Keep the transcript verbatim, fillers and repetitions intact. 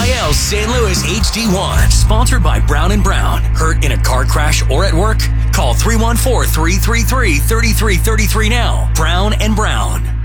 I L Saint Louis H D one. Sponsored by Brown and Brown. Hurt in a car crash or at work? Call three one four, three three three, three three three three now. Brown and Brown.